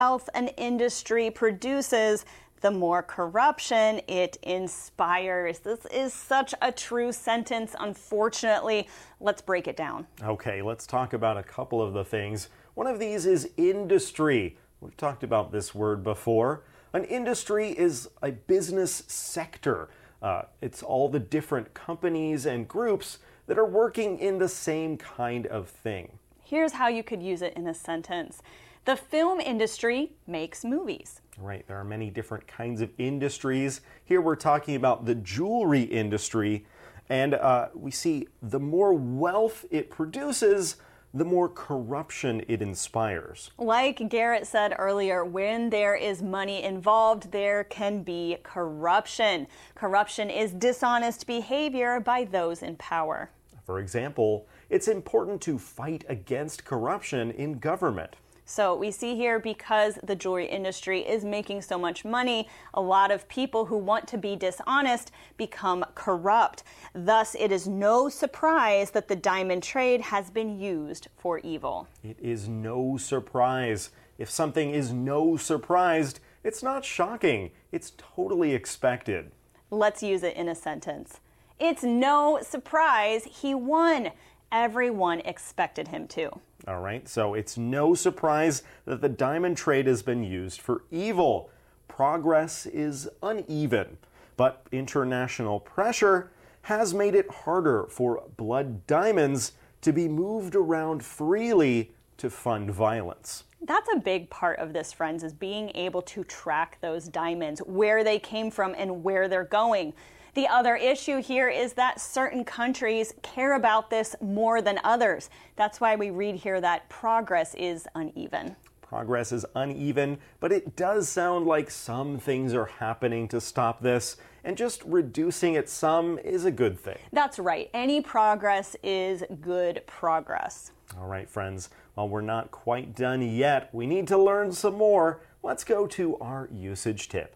wealth an industry produces, the more corruption it inspires. This is such a true sentence, unfortunately. Let's break it down. Okay, let's talk about a couple of the things. One of these is industry. We've talked about this word before. An industry is a business sector. It's all the different companies and groups that are working in the same kind of thing. Here's how you could use it in a sentence. The film industry makes movies. Right, there are many different kinds of industries. Here we're talking about the jewelry industry, and we see the more wealth it produces, the more corruption it inspires. Like Garrett said earlier, when there is money involved, there can be corruption. Corruption is dishonest behavior by those in power. For example, it's important to fight against corruption in government. So we see here, because the jewelry industry is making so much money, a lot of people who want to be dishonest become corrupt. Thus, it is no surprise that the diamond trade has been used for evil. It is no surprise. If something is no surprised, it's not shocking. It's totally expected. Let's use it in a sentence. It's no surprise he won. Everyone expected him to. All right, so it's no surprise that the diamond trade has been used for evil. Progress is uneven, but international pressure has made it harder for blood diamonds to be moved around freely to fund violence. That's a big part of this, friends, is being able to track those diamonds, where they came from and where they're going. The other issue here is that certain countries care about this more than others. That's why we read here that progress is uneven. Progress is uneven, but it does sound like some things are happening to stop this, and just reducing it some is a good thing. That's right. Any progress is good progress. All right, friends. While we're not quite done yet, we need to learn some more. Let's go to our usage tip.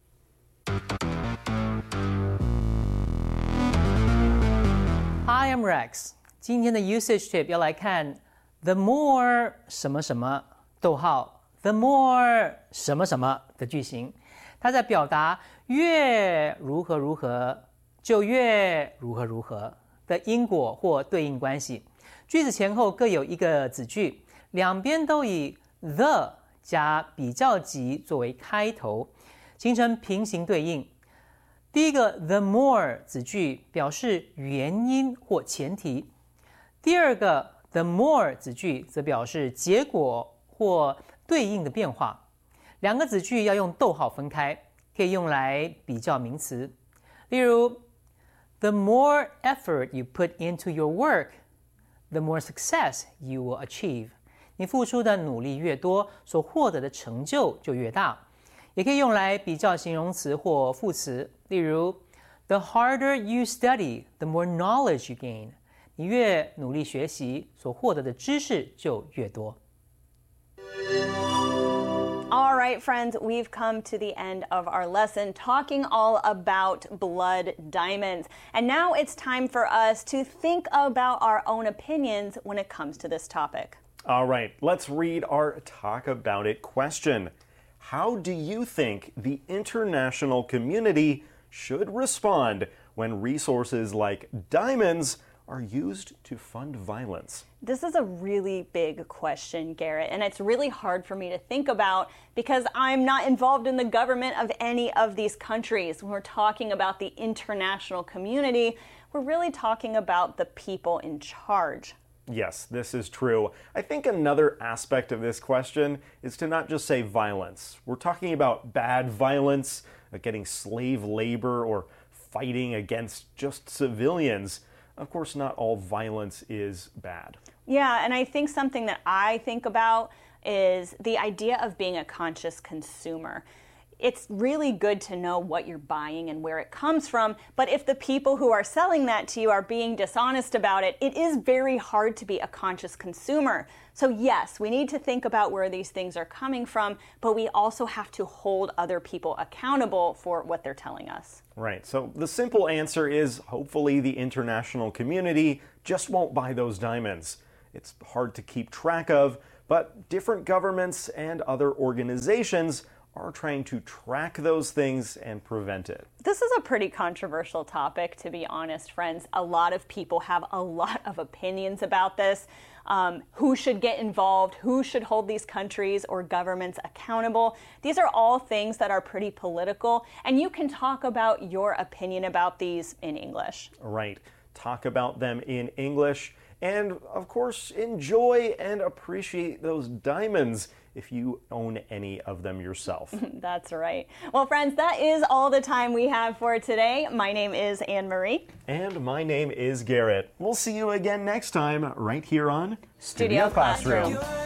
Hi, I'm Rex. 今天的 usage tip 要来看 the more 什么什么逗号 the more 什么什么的句型，它在表达越如何如何就越如何如何的因果或对应关系。句子前后各有一个子句，两边都以 the 加比较级作为开头，形成平行对应。第一个 the more 子句表示原因或前提，第二个 the more 子句则表示结果或对应的变化。两个子句要用逗号分开，可以用来比较名词。例如 the more effort you put into your work, the more success you will achieve. 你付出的努力越多，所获得的成就就越大。也可以用来比较形容词或副词，例如 the harder you study, the more knowledge you gain. 你越努力学习，所获得的知识就越多。 All right, friends, we've come to the end of our lesson talking all about blood diamonds. And now it's time for us to think about our own opinions when it comes to this topic. All right, let's read our talk about it question. How do you think the international community should respond when resources like diamonds are used to fund violence? This is a really big question, Garrett, and it's really hard for me to think about because I'm not involved in the government of any of these countries. When we're talking about the international community, we're really talking about the people in charge. Yes, this is true. I think another aspect of this question is to not just say violence. We're talking about bad violence, getting slave labor, or fighting against just civilians. Of course, not all violence is bad. Yeah, and I think something that I think about is the idea of being a conscious consumer. It's really good to know what you're buying and where it comes from, but if the people who are selling that to you are being dishonest about it, it is very hard to be a conscious consumer. So yes, we need to think about where these things are coming from, but we also have to hold other people accountable for what they're telling us. Right, so the simple answer is hopefully the international community just won't buy those diamonds. It's hard to keep track of, But different governments and other organizations are trying to track those things and prevent it. This is a pretty controversial topic, to be honest, friends. A lot of people have a lot of opinions about this. Who should get involved? Who should hold these countries or governments accountable? These are all things that are pretty political, and you can talk about your opinion about these in English. Right. Talk about them in English, and of course, enjoy and appreciate those diamonds if you own any of them yourself. That's right. Well, friends, that is all the time we have for today. My name is Anne-Marie. And my name is Garrett. We'll see you again next time right here on Studio Classroom.